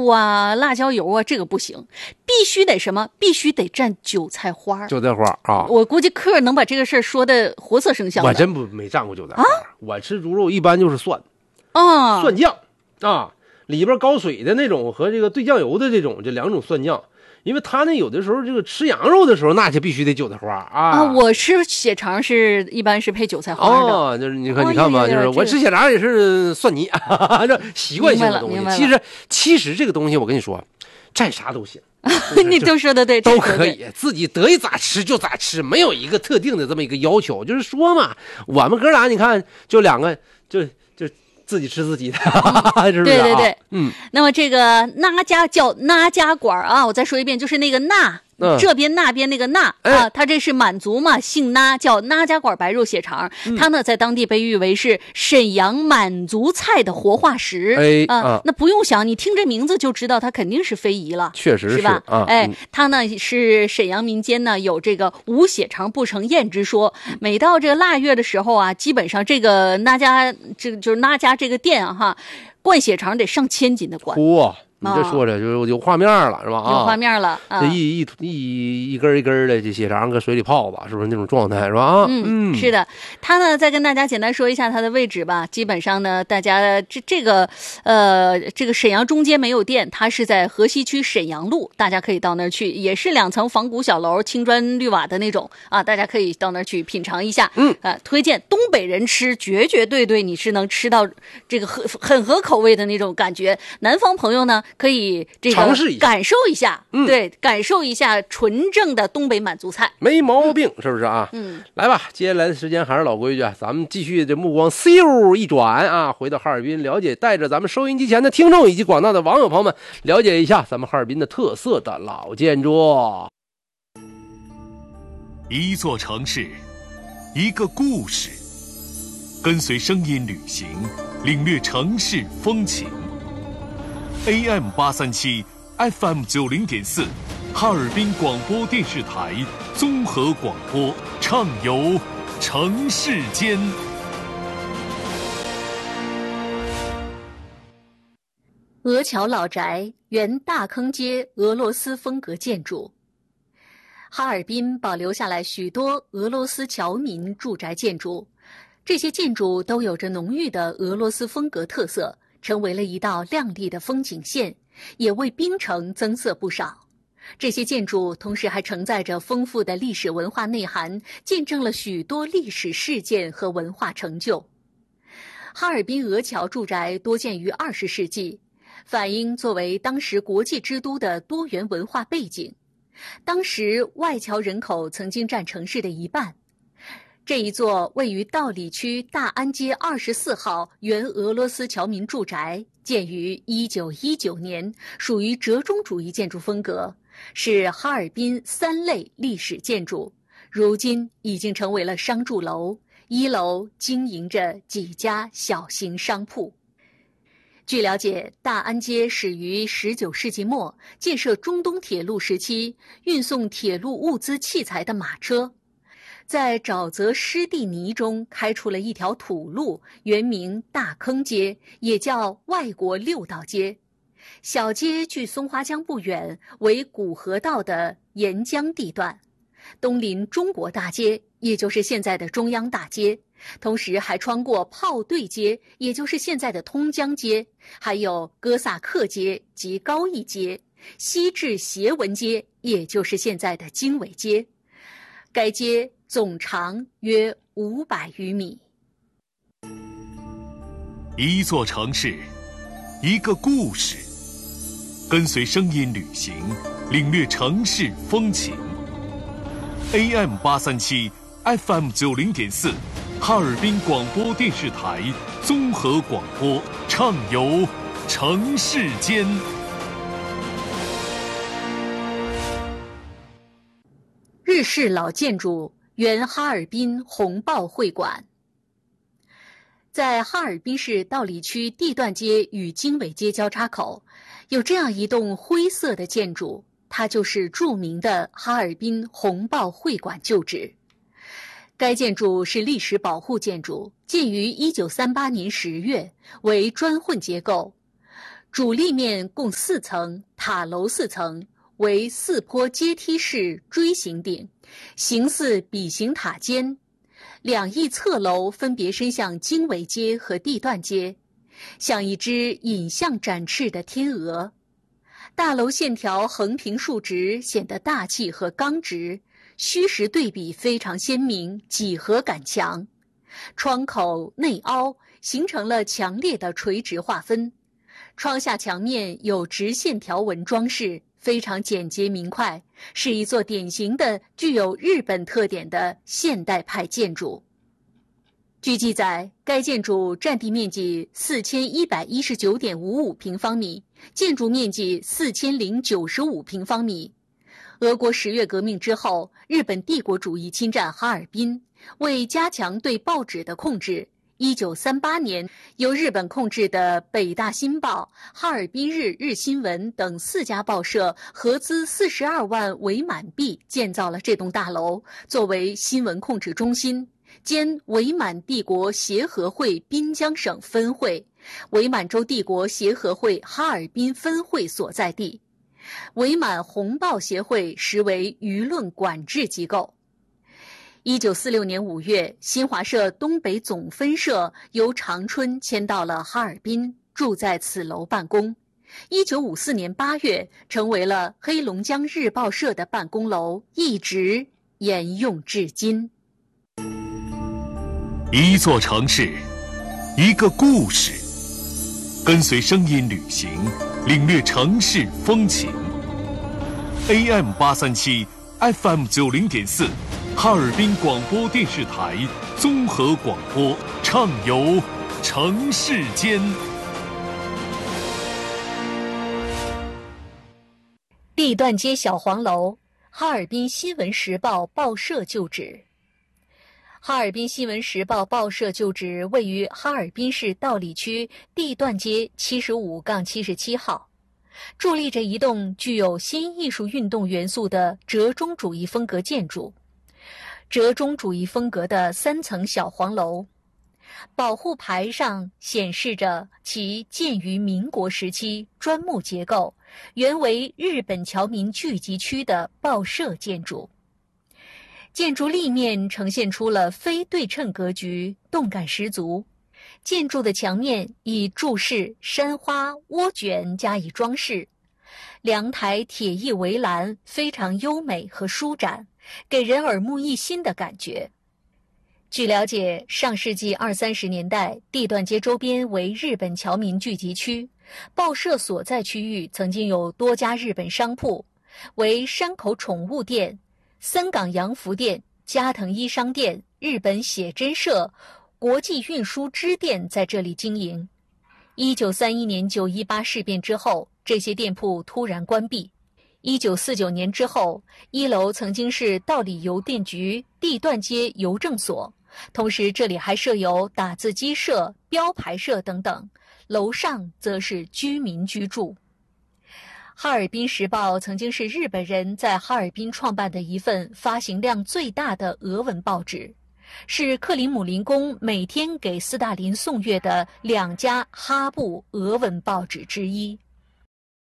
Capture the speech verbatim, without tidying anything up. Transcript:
醋啊、辣椒油啊，这个不行，必须得什么？必须得蘸韭菜花。 韭菜花啊！ 我估计客能把这个事儿说的活色生香的。 我真不没蘸过韭菜花，啊、我吃猪肉一般就是蒜， 啊， 蒜酱啊，里边高水的那种和这个兑酱油的这种这两种蒜酱。因为他那有的时候这个吃羊肉的时候，那就必须得韭菜花啊！ 啊，我吃血肠是一般是配韭菜花的。 哦，就是你看，你看吧， 哦、 就是我吃血肠也是蒜泥，这习惯性的东西。其实，其实这个东西我跟你说，蘸啥都行。 你都说的对， 都可以，自己得意咋吃就咋吃，没有一个特定的这么一个要求。就是说嘛，我们哥俩你看，就两个，就就。自己吃自己的， 嗯、 是不是、啊？ 对对对， 嗯。 那么这个那家叫那家馆啊，我再说一遍，就是那个那。嗯、这边那边那个那、哎、啊，他这是满族嘛，姓那，叫那家馆白肉血肠。嗯、他呢在当地被誉为是沈阳满族菜的活化石。 哎啊，啊那不用想，你听这名字就知道它肯定是非遗了， 确实是， 是吧？ 啊、 哎，他呢是沈阳民间呢有这个无血肠不成宴之说。每到这个腊月的时候啊，基本上这个那家这个就是那家这个店啊哈，灌血肠得上千斤的灌。 哇！你这说着就有画面了，是吧？啊， 有画面了。 这、啊、一一一一根一根的这血肠搁水里泡吧，是不是那种状态，是吧？啊， 嗯，是的。他呢，再跟大家简单说一下它的位置吧。基本上呢，大家这这个呃，这个沈阳中街没有店，它是在河西区沈阳路，大家可以到那儿去，也是两层仿古小楼，青砖绿瓦的那种啊，大家可以到那儿去品尝一下。 嗯啊，推荐东北人吃，绝绝对对你是能吃到这个很很合口味的那种感觉。南方朋友呢，可以这个尝试一下， 感受一下， 嗯， 对，感受一下纯正的东北满族菜， 没毛病，是不是啊？ 嗯， 来吧，接下来的时间还是老规矩，咱们继续这目光嗖一转啊，回到哈尔滨，了解带着咱们收音机前的听众以及广大的网友朋友们，了解一下咱们哈尔滨的特色的老建筑。 一座城市，一个故事，跟随声音旅行，领略城市风情。A M 八三七 F M 九零点四，哈尔滨广播电视台综合广播，畅游城市间。 鹅桥老宅原大坑街俄罗斯风格建筑。哈尔滨保留下来许多俄罗斯侨民住宅建筑，这些建筑都有着浓郁的俄罗斯风格特色，成为了一道亮丽的风景线，也为滨城增色不少。这些建筑同时还承载着丰富的历史文化内涵，见证了许多历史事件和文化成就。哈尔滨鹅桥住宅多建于二十世纪，反映作为当时国际之都的多元文化背景。当时外侨人口曾经占城市的一半。这一座位于道里区大安街二十四号原俄罗斯侨民住宅，建于一九一九年，属于折中主义建筑风格，是哈尔滨三类历史建筑，如今已经成为了商住楼，一楼经营着几家小型商铺。据了解，大安街始于十九世纪末，建设中东铁路时期运送铁路物资器材的马车，在沼泽湿地泥中开出了一条土路，原名大坑街，也叫外国六道街。小街距松花江不远，为古河道的沿江地段，东临中国大街，也就是现在的中央大街，同时还穿过炮队街，也就是现在的通江街，还有哥萨克街及高义街，西至协文街，也就是现在的经纬街。该街总长约五百余米。 一座城市，一个故事，跟随声音旅行，领略城市风情。A M 八三七 F M 九零点四，哈尔滨广播电视台综合广播，畅游城市间。 日式老建筑原哈尔滨红豹会馆。在哈尔滨市道里区地段街与经纬街交叉口，有这样一栋灰色的建筑，它就是著名的哈尔滨红豹会馆旧址。该建筑是历史保护建筑，建于一九三八年十月，为砖混结构， 主立面共四层，塔楼四层，为四坡阶梯式锥形顶，形似笔形塔尖。两翼侧楼分别伸向经纬街和地段街，像一只引向展翅的天鹅。大楼线条横平竖直，显得大气和刚直，虚实对比非常鲜明，几何感强。窗口内凹，形成了强烈的垂直划分。窗下墙面有直线条纹装饰，非常简洁明快，是一座典型的具有日本特点的现代派建筑。据记载，该建筑占地面积四千一百一十九点五五平方米，建筑面积四千零九十五平方米。俄国十月革命之后，日本帝国主义侵占哈尔滨，为加强对报纸的控制，一九三八年，由日本控制的北大新报、哈尔滨日日新闻等四家报社合资四十二万伪满币建造了这栋大楼，作为新闻控制中心，兼伪满帝国协和会滨江省分会、伪满洲帝国协和会哈尔滨分会所在地。伪满红报协会实为舆论管制机构。一九四六年五月，新华社东北总分社由长春迁到了哈尔滨，住在此楼办公。一九五四年八月，成为了黑龙江日报社的办公楼，一直沿用至今。 一座城市，一个故事，跟随声音旅行，领略城市风情。A M 八三七 F M 九零点四，哈尔滨广播电视台综合广播，畅游城市间。 地段街小黄楼，哈尔滨新闻时报报社旧址。哈尔滨新闻时报报社旧址位于哈尔滨市道里区地段街七十五杠七十七号，伫立着一栋具有新艺术运动元素的折中主义风格建筑。折中主义风格的三层小黄楼，保护牌上显示着其建于民国时期，砖木结构，原为日本侨民聚集区的报社建筑。建筑立面呈现出了非对称格局，动感十足。建筑的墙面以柱式、山花、涡卷加以装饰，两台铁艺围栏非常优美和舒展，给人耳目一新的感觉。据了解，上世纪二三十年代，地段街周边为日本侨民聚集区，报社所在区域曾经有多家日本商铺，为山口宠物店、森港洋服店、加藤衣商店、日本写真社、国际运输支店在这里经营。一九三一年九一八事变之后，这些店铺突然关闭。一九四九年之后，一楼曾经是道里邮电局地段街邮政所，同时这里还设有打字机社、标牌社等等，楼上则是居民居住。哈尔滨时报曾经是日本人在哈尔滨创办的一份发行量最大的俄文报纸，是克里姆林宫每天给斯大林送阅的两家哈布俄文报纸之一。